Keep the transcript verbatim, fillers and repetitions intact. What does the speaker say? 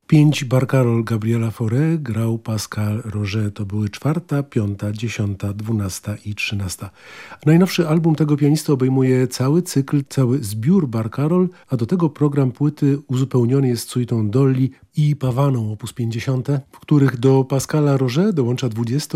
Pięć barkarol Gabriela Fauré grał Pascal Roger. To były czwarta, piąta, dziesiąta, dwunasta i trzynasta. Najnowszy album tego pianisty obejmuje cały cykl, cały zbiór barkarol, a do tego program płyty uzupełniony jest suitą Dolly i Pavaną op. pięćdziesiąt, w których do Pascala Roger dołącza dwudziesto